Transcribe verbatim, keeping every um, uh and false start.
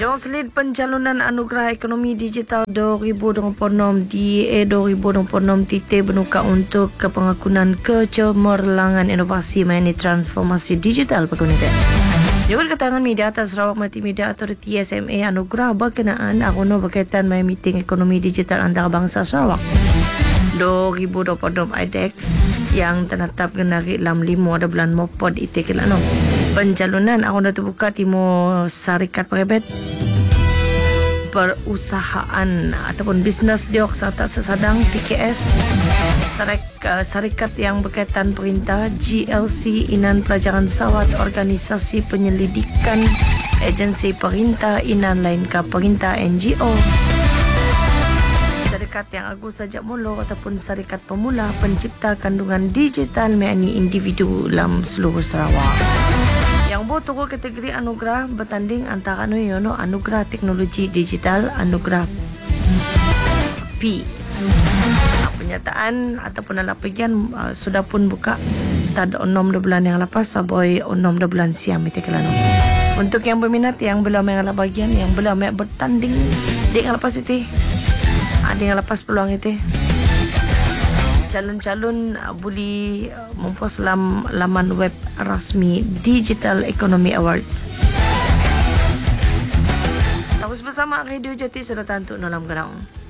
Jongslid pencalonan anugerah ekonomi digital dua ribu dua puluh enam D A dua ribu dua puluh enam titih benuka untuk kepengakunan kecemerlangan inovasi mengenai transformasi digital pekomunitas. Juga ketangan media atas Sarawak Multimedia Authority S M A anugerah berkenaan arono berkaitan dengan meeting ekonomi digital antarabangsa Sarawak dua ribu dua puluh enam I D E X yang terletap genari dalam lima ada bulan Mopod ite kelano. Pencalonan arono terbuka Timur Syarikat Perebet Perusahaan ataupun bisnes diok serta sesadang P K S Sarik, uh, Syarikat yang berkaitan perintah G L C Inan Pelajaran Sawat Organisasi Penyelidikan Agensi Perintah Inan lain ke Perintah N G O Syarikat yang agu sajak mula ataupun syarikat pemula pencipta kandungan digital mengenai individu dalam seluruh Sarawak. Yang buat turut kategori anugerah bertanding antara anu yono anugerah teknologi digital, anugerah P. Penyataan ataupun alapian uh, sudah pun buka tad enam bulan yang lepas sampai enam bulan siam itu kelano. Untuk yang berminat yang belum mengalah bagian yang belum bertanding di yang lepas itu ada yang lepas peluang itu calon-calon uh, boleh uh, mempost dalam laman web rasmi Digital Economy Awards. Terus bersama Radio Jati sudah tentu dalam gerang.